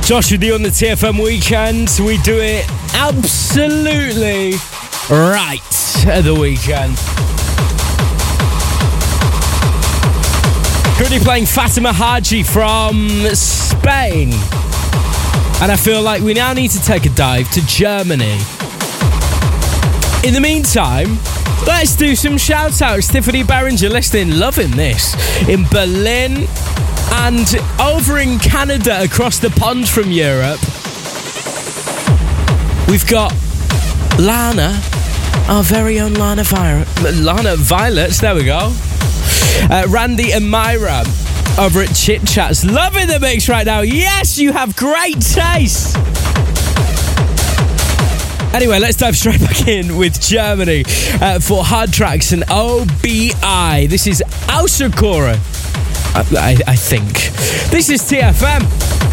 Josh with you on the TFM weekend. We do it absolutely right at the weekend. Currently playing Fatima Haji from Spain. And I feel like we now need to take a dive to Germany. In the meantime, let's do some shout outs. Tiffany Barringer listening, loving this. In Berlin and over in Canada, across the pond from Europe, we've got Lana, our very own Lana Violets, there we go. Randy and Myra over at Chit Chats, loving the mix right now. Yes, you have great taste. Anyway, let's dive straight back in with Germany for Hard Tracks and OBI. This is Außerkore, I think. This is TFM.